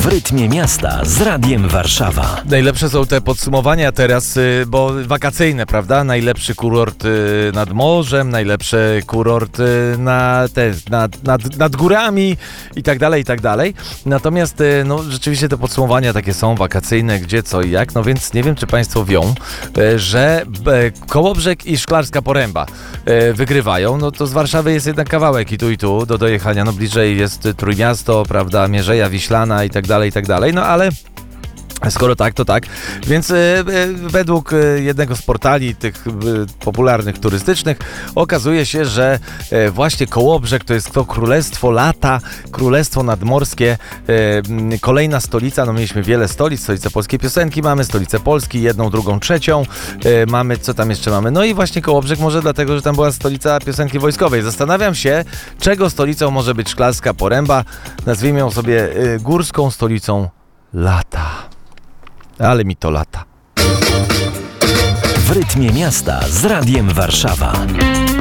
W rytmie miasta z Radiem Warszawa. Najlepsze są te podsumowania teraz, bo wakacyjne, prawda? Najlepszy kurort nad morzem, najlepszy kurort nad górami i tak dalej, i tak dalej. Natomiast no, rzeczywiście te podsumowania takie są wakacyjne, gdzie, co i jak. No więc nie wiem, czy Państwo wią, że Kołobrzeg i Szklarska Poręba wygrywają. No to z Warszawy jest jednak kawałek i tu do dojechania. No bliżej jest Trójmiasto, prawda, Mierzeja Wiślana i tak dalej, no ale skoro tak, to tak. Więc według jednego z portali tych popularnych turystycznych okazuje się, że właśnie Kołobrzeg to jest to królestwo lata, królestwo nadmorskie, kolejna stolica. No mieliśmy wiele stolic, stolicę polskiej piosenki mamy, stolicę Polski, jedną, drugą, trzecią. Mamy, co tam jeszcze mamy? No i właśnie Kołobrzeg może dlatego, że tam była stolica piosenki wojskowej. Zastanawiam się, czego stolicą może być Szklarska Poręba. Nazwijmy ją sobie górską stolicą lata. Ale mi to lata. W rytmie miasta z Radiem Warszawa.